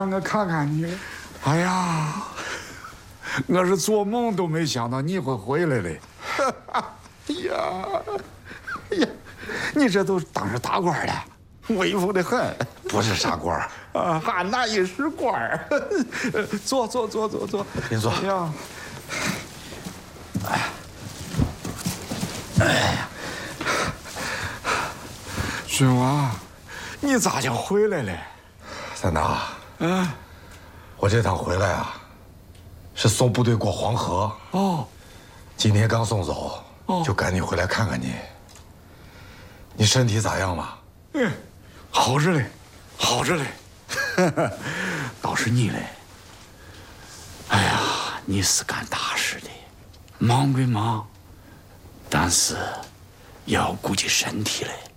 我看看你。哎呀，我是做梦都没想到你会回来嘞。哎呀，哎呀，你这都当上大官了，威风得很。 不是啥官啊，还哪一是官儿？坐。 您坐。 哎呀，哎呀，君娃，你咋就回来了？ 三大， 嗯， 我这趟回来啊，是送部队过黄河。 哦， 今天刚送走，就赶紧回来看看你。你身体咋样嘛？ 嗯，好着嘞，好着嘞。倒是你嘞。哎呀，你是干大事的，忙归忙，但是也要顾及身体嘞。